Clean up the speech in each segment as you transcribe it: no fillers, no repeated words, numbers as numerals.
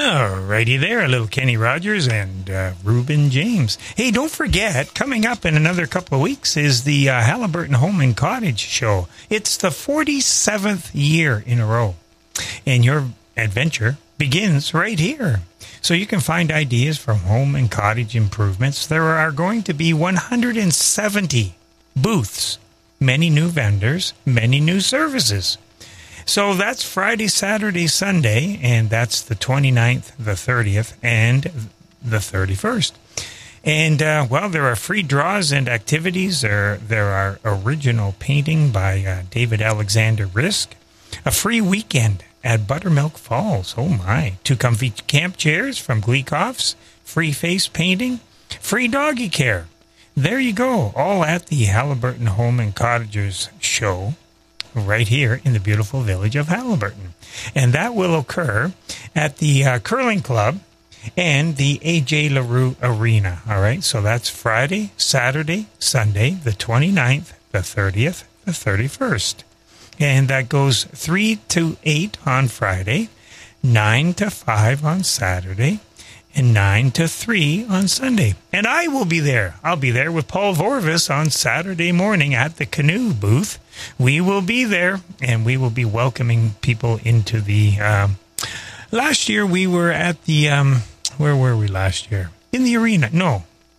Alrighty there, little Kenny Rogers and Reuben James. Hey, don't forget, coming up in another couple of weeks is the Halliburton Home and Cottage Show. It's the 47th year in a row, and your adventure begins right here. So you can find ideas from home and cottage improvements. There are going to be 170 booths, many new vendors, many new services. So that's Friday, Saturday, Sunday, and that's the 29th, the 30th, and the 31st. And, well, there are free draws and activities. There are original painting by David Alexander Risk, a free weekend at Buttermilk Falls. Oh, my. 2 comfy camp chairs from Gleekoff's, free face painting, free doggy care. There you go, all at the Halliburton Home and Cottagers Show, right here in the beautiful village of Halliburton. And that will occur at the Curling Club and the A.J. LaRue Arena. All right, so that's Friday, Saturday, Sunday, the 29th, the 30th, the 31st. And that goes 3 to 8 on Friday, 9 to 5 on Saturday, and 9 to 3 on Sunday. And I will be there. I'll be there with Paul Vorvis on Saturday morning at the Canoe booth. We will be there, and we will be welcoming people into the... last year, we were at the... where were we last year? In the arena. No.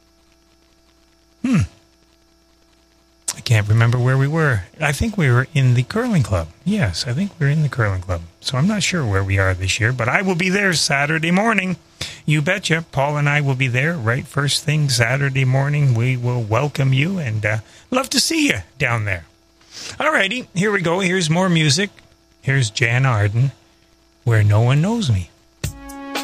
I can't remember where we were. I think we were in the Curling Club. Yes, I think we were in the Curling Club. So I'm not sure where we are this year, but I will be there Saturday morning. You betcha. Paul and I will be there right first thing Saturday morning. We will welcome you and love to see you down there. Alrighty, here we go. Here's more music. Here's Jan Arden, Where No One Knows Me.